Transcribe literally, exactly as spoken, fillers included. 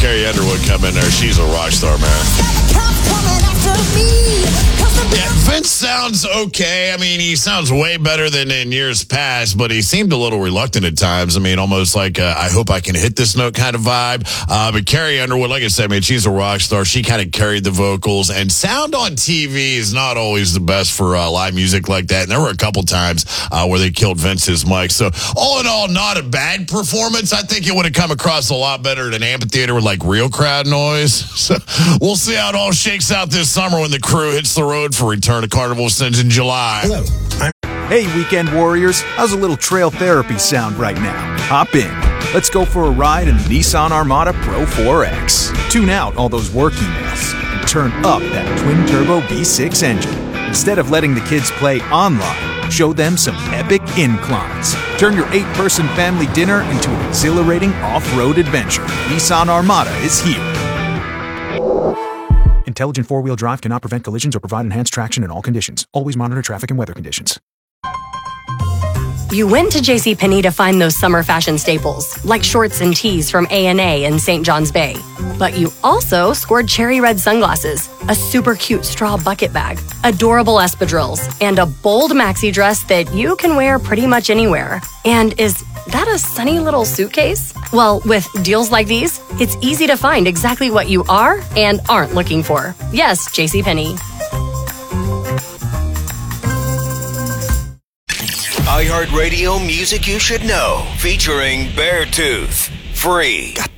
Carrie Underwood come in there. She's a rock star, man. Yeah, Vince sounds okay. I mean, he sounds way better than in years past, but he seemed a little reluctant at times. I mean, almost like, uh, I hope I can hit this note kind of vibe. Uh, but Carrie Underwood, like I said, I mean, she's a rock star. She kind of carried the vocals, and sound on T V is not always the best for uh, live music like that. And there were a couple times uh, where they killed Vince's mic. So all in all, not a bad performance. I think it would have come across a lot better at an amphitheater with like real crowd noise. So we'll see how it all shakes out this summer when the crew hits the road for Return to Carnival Sins in July. Hello. I'm- Hey, weekend warriors, how's a little trail therapy sound right now? Hop in. Let's go for a ride in the Nissan Armada Pro four X. Tune out all those work emails and turn up that twin-turbo V six engine. Instead of letting the kids play online, show them some epic inclines. Turn your eight-person family dinner into an exhilarating off-road adventure. Nissan Armada is here. Intelligent four-wheel drive cannot prevent collisions or provide enhanced traction in all conditions. Always monitor traffic and weather conditions. You went to JCPenney to find those summer fashion staples, like shorts and tees from A and A in Saint John's Bay. But you also scored cherry red sunglasses, a super cute straw bucket bag, adorable espadrilles, and a bold maxi dress that you can wear pretty much anywhere. And is that a sunny little suitcase? Well, with deals like these, it's easy to find exactly what you are and aren't looking for. Yes, JCPenney. iHeartRadio Music You Should Know, featuring Beartooth. Free.